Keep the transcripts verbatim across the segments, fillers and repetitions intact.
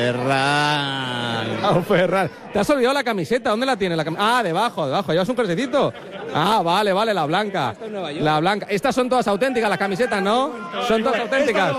Ferran. Oh, Ferran. Te has olvidado la camiseta. ¿Dónde la tienes? La cam... Ah, debajo, debajo. ¿Llevas un crucecito? Ah, vale, vale, la blanca. La blanca. Estas son todas auténticas, las camisetas, ¿no? Son todas auténticas.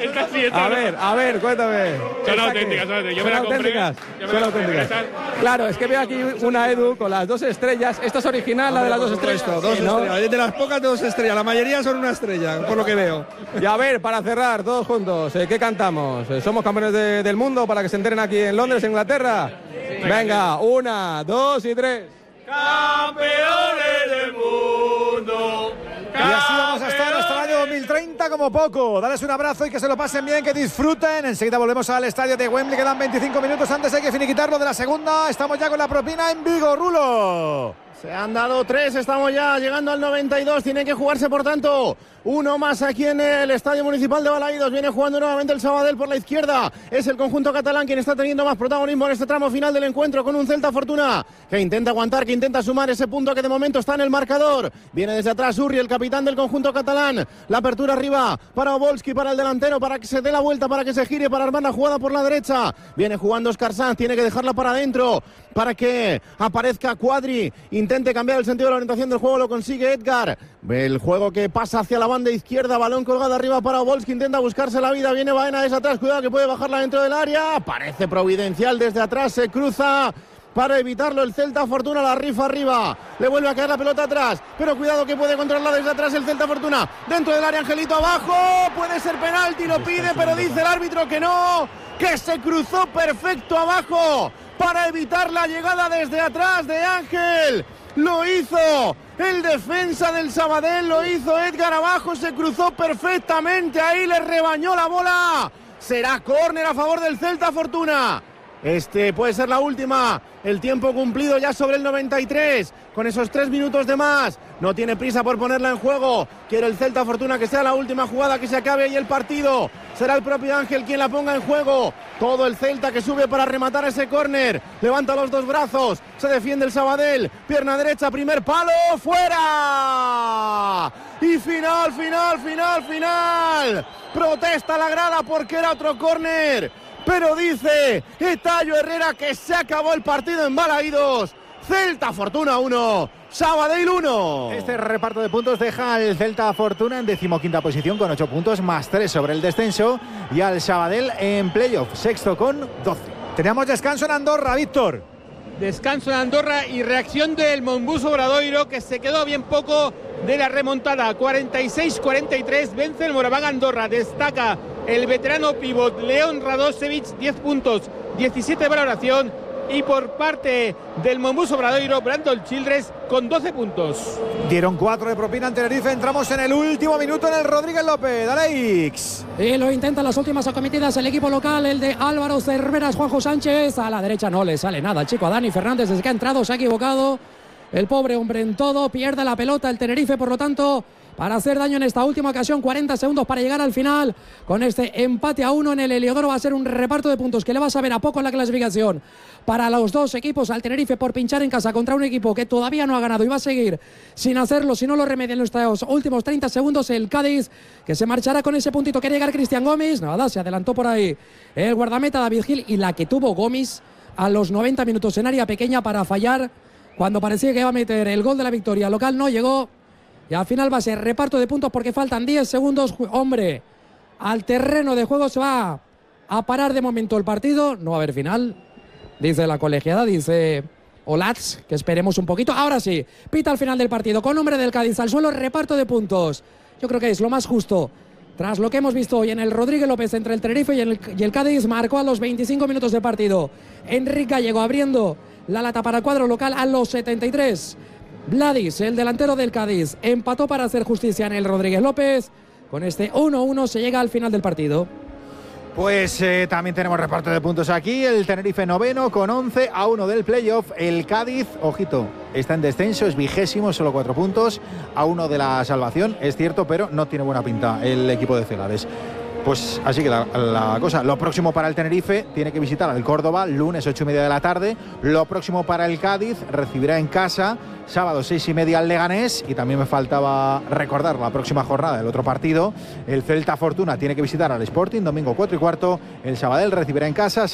A ver, a ver, cuéntame. Son auténticas, son auténticas. Yo me la compré. Son auténticas. Claro, es que veo aquí una Edu con las dos estrellas. ¿Esta es original, la de las dos estrellas? Dos ¿no? estrellas. De las pocas, dos estrellas. La mayoría son una estrella, por lo que veo. Y a ver, para cerrar, todos juntos, ¿eh? ¿Qué cantamos? ¿Eh? ¿Somos campeones de, del mundo para que se enteren aquí en Londres, Inglaterra? Venga, una, dos y tres. ¡Campeones del mundo! Y así vamos a estar hasta el año dos mil treinta como poco. Dales un abrazo y que se lo pasen bien, que disfruten. Enseguida volvemos al estadio de Wembley. Quedan veinticinco minutos antes, hay que finiquitarlo de la segunda. Estamos ya con la propina en Vigo, Rulo. Se han dado tres, estamos ya llegando al noventa y dos. Tiene que jugarse, por tanto, uno más aquí en el Estadio Municipal de Balaídos. Viene jugando nuevamente el Sabadell por la izquierda. Es el conjunto catalán quien está teniendo más protagonismo en este tramo final del encuentro, con un Celta Fortuna que intenta aguantar, que intenta sumar ese punto que de momento está en el marcador. Viene desde atrás Urri, el capitán del conjunto catalán. La apertura arriba para Obolski, para el delantero, para que se dé la vuelta, para que se gire, para armar la jugada por la derecha. Viene jugando Óscar Sanz, tiene que dejarla para adentro para que aparezca Cuadri. Intente cambiar el sentido de la orientación del juego, lo consigue Edgar. El juego que pasa hacia la banda izquierda, balón colgado arriba para Obolski, intenta buscarse la vida, viene Baena desde atrás, cuidado que puede bajarla dentro del área, parece providencial desde atrás, se cruza para evitarlo el Celta Fortuna, la rifa arriba, le vuelve a caer la pelota atrás, pero cuidado que puede controlarla desde atrás el Celta Fortuna, dentro del área Angelito abajo, puede ser penalti, lo pide, pero dice el árbitro que no, que se cruzó perfecto abajo para evitar la llegada desde atrás de Ángel. Lo hizo el defensa del Sabadell, lo hizo Edgar abajo, se cruzó perfectamente, ahí le rebañó la bola. Será córner a favor del Celta Fortuna. Este puede ser la última, el tiempo cumplido ya sobre el noventa y tres, con esos tres minutos de más, no tiene prisa por ponerla en juego, quiere el Celta Fortuna que sea la última jugada, que se acabe ahí el partido, será el propio Ángel quien la ponga en juego, todo el Celta que sube para rematar ese córner, levanta los dos brazos, se defiende el Sabadell, pierna derecha, primer palo, fuera, y final, final, final, final, protesta la grada porque era otro córner. Pero dice Etayo Herrera que se acabó el partido en Balaídos. Celta Fortuna uno, Sabadell uno. Este reparto de puntos deja al Celta Fortuna en decimoquinta posición con ocho puntos más tres sobre el descenso y al Sabadell en playoff, sexto con doce. Teníamos descanso en Andorra, Víctor. Descanso en Andorra y reacción del Monbus Obradoiro, que se quedó bien poco de la remontada. cuarenta y seis cuarenta y tres, vence el Moraván Andorra. Destaca el veterano pívot León Radosevic, diez puntos, diecisiete de valoración. Y por parte del Monbus Obradoiro, Brandon Childress con doce puntos. Dieron cuatro de propina en Tenerife. Entramos en el último minuto en el Rodríguez López. Dale, X. Y lo intenta las últimas acometidas el equipo local, el de Álvaro Cerveras, Juanjo Sánchez. A la derecha no le sale nada, chico. A Dani Fernández, desde que ha entrado se ha equivocado. El pobre hombre en todo, pierde la pelota el Tenerife, por lo tanto, para hacer daño en esta última ocasión, cuarenta segundos para llegar al final. Con este empate a uno en el Heliodoro va a ser un reparto de puntos que le va a saber a poco en la clasificación para los dos equipos. Al Tenerife por pinchar en casa contra un equipo que todavía no ha ganado y va a seguir sin hacerlo si no lo remedia en los últimos treinta segundos. El Cádiz, que se marchará con ese puntito. Quiere llegar Cristian Gómez, nada, se adelantó por ahí el guardameta David Gil, y la que tuvo Gómez a los noventa minutos en área pequeña para fallar cuando parecía que iba a meter el gol de la victoria. Local no llegó. Y al final va a ser reparto de puntos porque faltan diez segundos. Hombre, al terreno de juego se va a parar de momento el partido. No va a haber final, dice la colegiada, dice Olatz, que esperemos un poquito. Ahora sí, pita al final del partido con nombre del Cádiz al suelo, reparto de puntos. Yo creo que es lo más justo. Tras lo que hemos visto hoy en el Rodríguez López entre el Tenerife y el, y el Cádiz, marcó a los veinticinco minutos de partido Enrique Gallego abriendo la lata para el cuadro local a los setenta y tres. Vladis, el delantero del Cádiz, empató para hacer justicia en el Rodríguez López. Con este uno uno se llega al final del partido. Pues eh, también tenemos reparto de puntos aquí. El Tenerife noveno con once a uno del playoff. El Cádiz, ojito, está en descenso, es vigésimo, solo cuatro puntos a uno de la salvación. Es cierto, pero no tiene buena pinta el equipo de Celades. Pues así que la, la cosa. Lo próximo para el Tenerife, tiene que visitar al Córdoba, lunes ocho y media de la tarde. Lo próximo para el Cádiz, recibirá en casa sábado seis y media al Leganés. Y también me faltaba recordar la próxima jornada del otro partido. El Celta Fortuna tiene que visitar al Sporting, domingo cuatro y cuarto. El Sabadell recibirá en casa